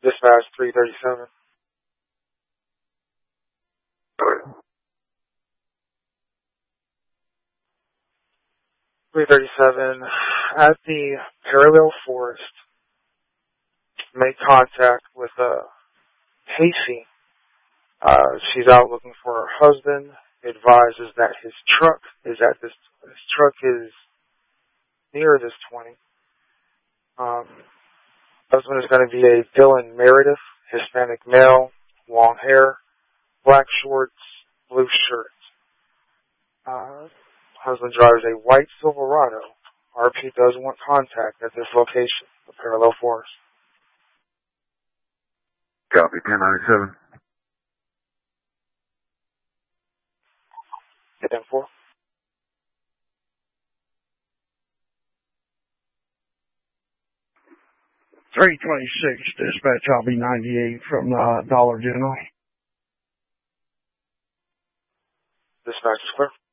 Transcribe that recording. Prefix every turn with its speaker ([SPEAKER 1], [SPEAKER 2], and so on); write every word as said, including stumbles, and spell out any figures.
[SPEAKER 1] Dispatch three thirty-seven. three thirty-seven. At the parallel forest, make contact with uh, Casey. Uh, she's out looking for her husband. Advises that his truck is at this. His truck is near this twenty. Um, husband is going to be a Dylan Meredith, Hispanic male, long hair, black shorts, blue shirt. Uh, husband drives a white Silverado. R P does want contact at this location, the parallel forest.
[SPEAKER 2] Copy, ten ninety-seven.
[SPEAKER 1] ten four.
[SPEAKER 3] three twenty-six, dispatch, I'll be ninety-eight from uh, Dollar General.
[SPEAKER 1] Dispatch is clear.